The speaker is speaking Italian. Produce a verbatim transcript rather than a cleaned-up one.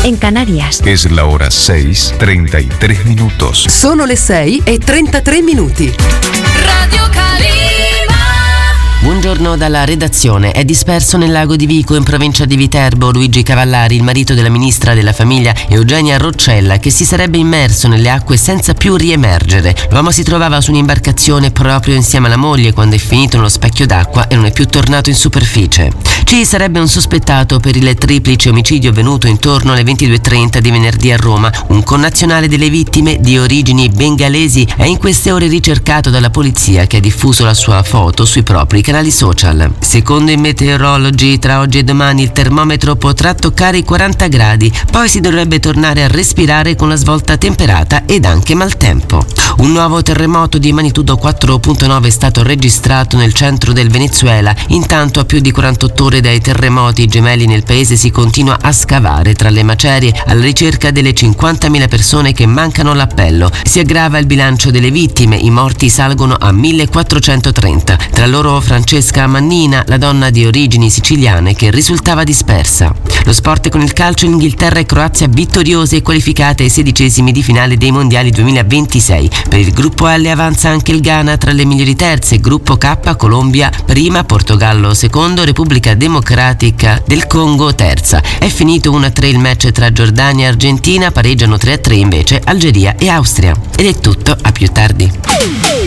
en Canarias. Es la hora seis, treinta y tres minutos. Sono le sei e trentatré minuti. Radio Calima. Buongiorno dalla redazione. È disperso nel lago di Vico, in provincia di Viterbo, Luigi Cavallari, il marito della ministra della famiglia Eugenia Roccella, che si sarebbe immerso nelle acque senza più riemergere. L'uomo si trovava su un'imbarcazione proprio insieme alla moglie quando è finito nello specchio d'acqua e non è più tornato in superficie. Ci sarebbe un sospettato per il triplice omicidio avvenuto intorno alle ventidue e trenta di venerdì a Roma. Un connazionale delle vittime, di origini bengalesi, è in queste ore ricercato dalla polizia, che ha diffuso la sua foto sui propri canali social. Secondo i meteorologi, tra oggi e domani il termometro potrà toccare i quaranta gradi, poi si dovrebbe tornare a respirare con la svolta temperata ed anche maltempo. Un nuovo terremoto di magnitudo quattro virgola nove è stato registrato nel centro del Venezuela. Intanto, a più di quarantotto ore dai terremoti gemelli nel paese, si continua a scavare tra le macerie alla ricerca delle cinquantamila persone che mancano l'appello. Si aggrava il bilancio delle vittime, i morti salgono a millequattrocentotrenta, tra loro Francesca Mannina, la donna di origini siciliane che risultava dispersa. Lo sport con il calcio: Inghilterra e Croazia vittoriose e qualificate ai sedicesimi di finale dei mondiali duemilaventisei. Per il gruppo L avanza anche il Ghana tra le migliori terze, gruppo K Colombia prima, Portogallo secondo, Repubblica Democratica del Congo terza. È finito uno a tre il match tra Giordania e Argentina, pareggiano tre a tre invece Algeria e Austria. Ed è tutto, a più tardi.